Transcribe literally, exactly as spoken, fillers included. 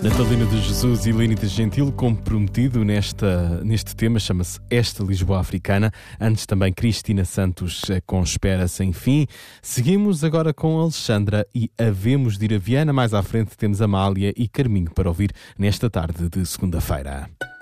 Natalina de Jesus e Lenita Gentil, comprometido nesta, neste tema, chama-se Esta Lisboa Africana. Antes também Cristina Santos com Espera Sem Fim. Seguimos agora com Alexandra e Havemos de ir a Viana. Mais à frente temos Amália e Carminho para ouvir nesta tarde de segunda-feira.